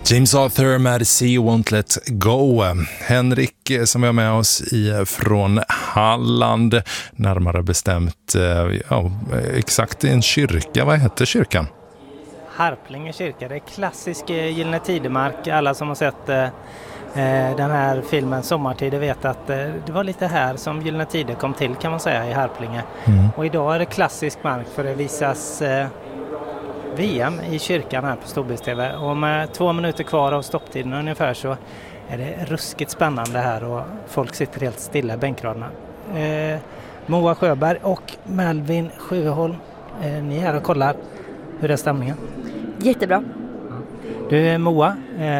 James Arthur med See You Won't Let Go. Henrik som är med oss från Halland, närmare bestämt exakt i en kyrka. Vad heter kyrkan? Harplinge kyrka, det är klassisk Gyllene Tidemark. Alla som har sett den här filmen Sommartider vet att det var lite här som Gyllene Tider kom till, kan man säga, i Harplinge. Och idag är det klassisk mark för det visas VM i kyrkan här på Storbilds-TV. Och med 2 minuter kvar av stopptiden ungefär så är det ruskigt spännande här och folk sitter helt stilla i bänkraderna. Moa Sjöberg och Melvin Sjöholm, ni är här och kollar. Hur är stämningen? Jättebra. Du Moa,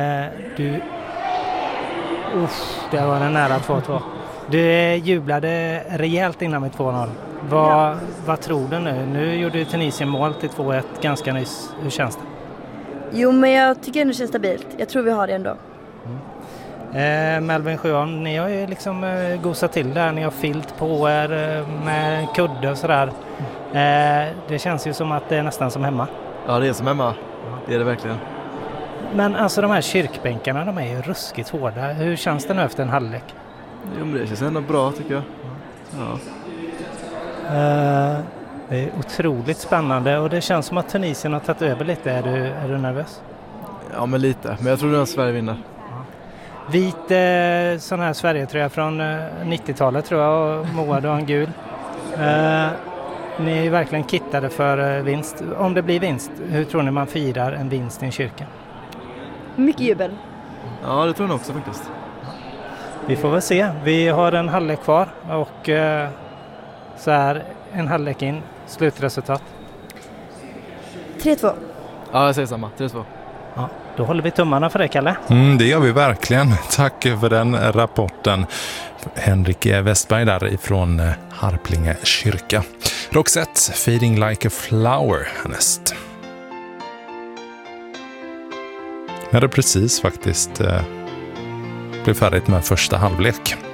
det var en nära 2-2. Du jublade rejält innan med 2-0. Vad tror du nu? Nu gjorde Tunisien mål till 2-1 ganska nyss. Hur känns det? Jo, men jag tycker ändå det känns stabilt. Jag tror vi har det ändå. Melvin Sjöholm, ni har ju liksom gosat till där. Ni har fyllt på er med kudde och sådär. Det känns ju som att det är nästan som hemma. Ja, det är som hemma. Det är det verkligen. Men alltså de här kyrkbänkarna, de är ju ruskigt hårda. Hur känns det nu efter en halvlek? Jo, men det känns ändå bra tycker jag. Ja. Det är otroligt spännande och det känns som att Tunisien har tagit över lite. Är du nervös? Ja, men lite. Men jag tror att Sverige vinner. Vit sån här Sverige-tröja från 90-talet tror jag, och Moa, du har en gul. Ni är verkligen kittade för vinst. Om det blir vinst, hur tror ni man firar en vinst i en kyrka? Mycket jubel. Ja, det tror jag också faktiskt. Vi får väl se. Vi har en halvlek kvar och så här en halvlek in. Slutresultat? 3-2. Ja, jag säger samma. 3-2. Ja, då håller vi tummarna för det, Kalle. Det gör vi verkligen. Tack för den rapporten. Henrik Westberg där ifrån Harplinge kyrka. Roxette, Fading Like a Flower näst. När det precis faktiskt blev färdigt med första halvlek.